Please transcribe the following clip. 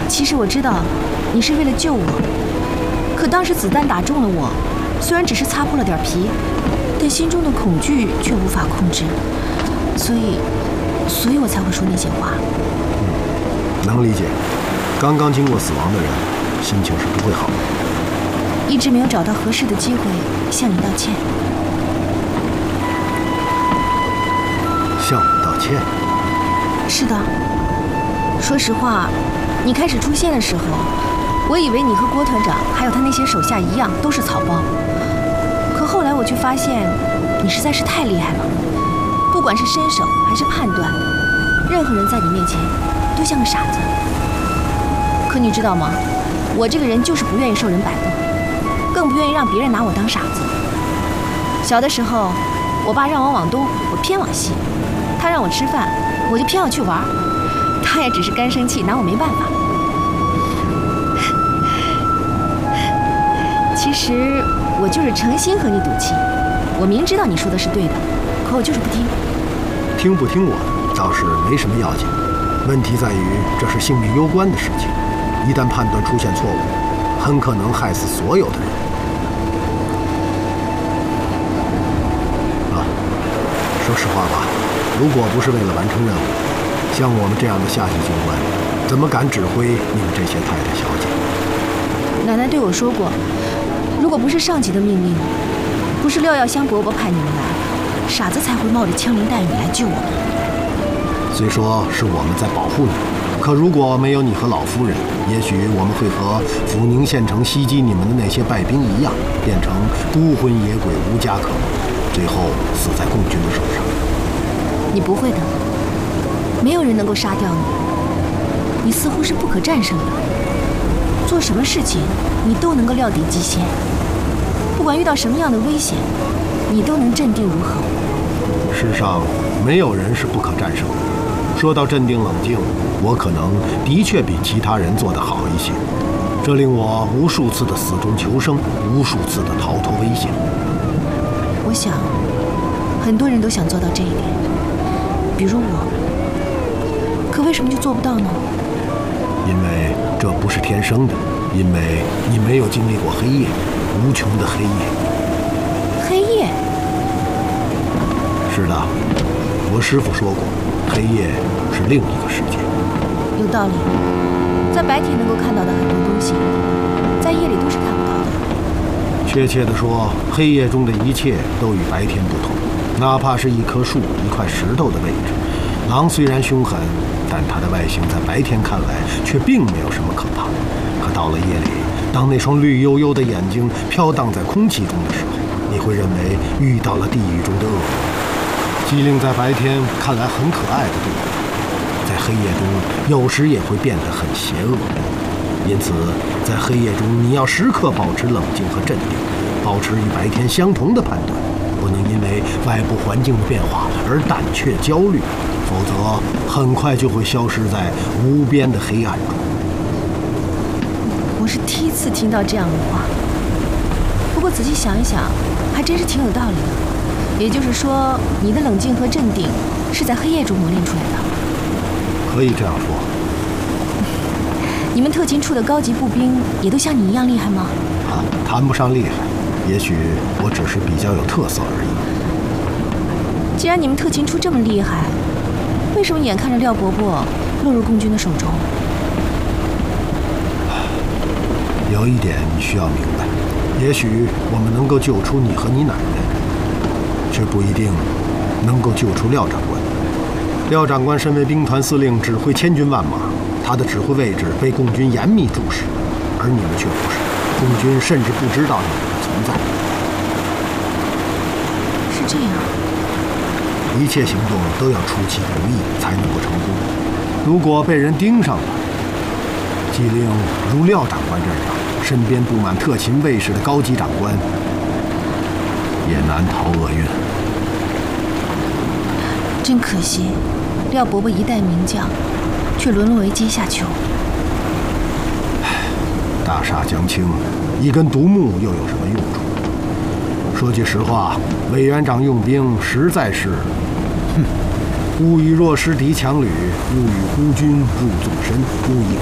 其实我知道你是为了救我，可当时子弹打中了我，虽然只是擦破了点皮，但心中的恐惧却无法控制，所以我才会说那些话。 能理解。刚刚经过死亡的人，心情是不会好的。 一直没有找到合适的机会向你道歉。 向我道歉？ 是的。说实话，你开始出现的时候，我以为你和郭团长还有他那些手下一样都是草包，可后来我却发现你实在是太厉害了，不管是身手还是判断，任何人在你面前都像个傻子。可你知道吗？我这个人就是不愿意受人摆布，更不愿意让别人拿我当傻子。小的时候，我爸让我往东，我偏往西；他让我吃饭，我就偏要去玩。他也只是干生气，拿我没办法。其实我就是诚心和你赌气，我明知道你说的是对的，可我就是不听。 听不听我倒是没什么要紧，问题在于这是性命攸关的事情，一旦判断出现错误，很可能害死所有的人。说实话吧，如果不是为了完成任务，像我们这样的下级军官，怎么敢指挥你们这些太太小姐？ 奶奶对我说过，如果不是上级的命令，不是廖耀香伯伯派你们来，傻子才会冒着枪林弹雨来救我们。 虽说是我们在保护你，可如果没有你和老夫人，也许我们会和阜宁县城袭击你们的那些败兵一样，变成孤魂野鬼，无家可归，最后死在共军的手上。 你不会的，没有人能够杀掉你，你似乎是不可战胜的，做什么事情你都能够料敌机先，不管遇到什么样的危险，你都能镇定如猴。 世上没有人是不可战胜的。说到镇定冷静，我可能的确比其他人做得好一些，这令我无数次的死中求生，无数次的逃脱危险。 我想很多人都想做到这一点，比如我，可为什么就做不到呢？ 因为这不是天生的，因为你没有经历过黑夜，无穷的黑夜。 黑夜？ 是的，我师父说过，黑夜是另一个世界。 有道理，在白天能够看到的很多东西，在夜里都是看不到的。 确切地说，黑夜中的一切都与白天不同，哪怕是一棵树、一块石头的位置。狼虽然凶狠，但它的外形在白天看来却并没有什么可怕。可到了夜里，当那双绿油油的眼睛飘荡在空气中的时候，你会认为遇到了地狱中的恶魔。机灵在白天看来很可爱的动物，在黑夜中有时也会变得很邪恶。因此，在黑夜中你要时刻保持冷静和镇定，保持与白天相同的判断，不能因为外部环境的变化而胆怯焦虑，否则很快就会消失在无边的黑暗中。 我是第一次听到这样的话，不过仔细想一想，还真是挺有道理的。也就是说，你的冷静和镇定是在黑夜中磨练出来的。 可以这样说。 你们特勤处的高级步兵也都像你一样厉害吗？ 谈不上厉害，也许我只是比较有特色而已。 既然你们特勤处这么厉害，为什么眼看着廖伯伯落入共军的手中？ 有一点你需要明白，也许我们能够救出你和你奶奶，却不一定能够救出廖长官。廖长官身为兵团司令，指挥千军万马，他的指挥位置被共军严密注视，而你们却不是，共军甚至不知道你们的存在。 是这样， 一切行动都要出其不意才能够成功。如果被人盯上了，机灵如廖长官这样，身边布满特勤卫士的高级长官，也难逃厄运。 真可惜，廖伯伯一代名将，却沦落为阶下囚。 大厦将倾，一根独木又有什么用处？说句实话，委员长用兵实在是，勿以弱师敌强旅，勿与孤军入纵深，勿以